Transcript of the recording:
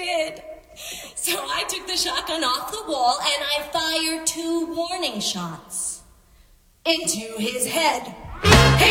did. So I took the shotgun off the wall and I fired 2 warning shots into his head.